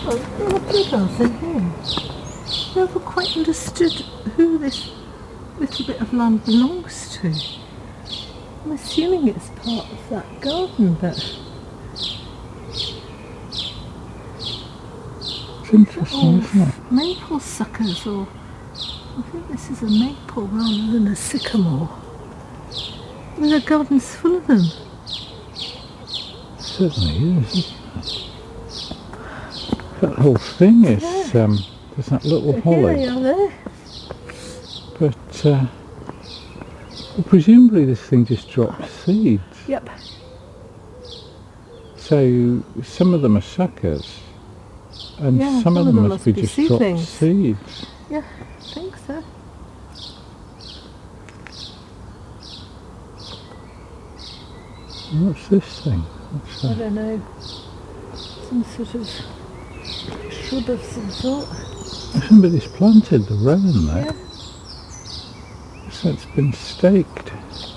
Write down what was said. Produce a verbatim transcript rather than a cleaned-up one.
Oh, there are bluebells in here. I never quite understood who this little bit of land belongs to. I'm assuming it's part of that garden, but it's interesting, isn't it? Maple suckers, or I think this is a maple rather than a sycamore. And the garden's full of them. It certainly is, isn't it? That whole thing is, yeah. um, there's that little Here holly. they are there. But uh, well, presumably this thing just drops seeds. Yep. So some of them are suckers, and Yeah, some of them must be, be just seedlings. dropped seeds. Yeah, I think so. What's this thing? What's I that? don't know. Some sort of shrub of some sort. Somebody's planted the rowan there. Yeah. So it's been staked.